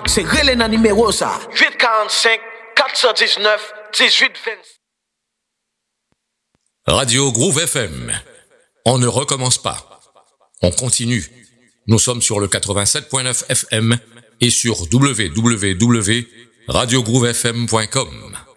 c'est relais dans numéro ça. 845 419 1820. Radio Groove FM. On ne recommence pas. On continue. Nous sommes sur le 87.9 FM et sur www.radiogroovefm.com.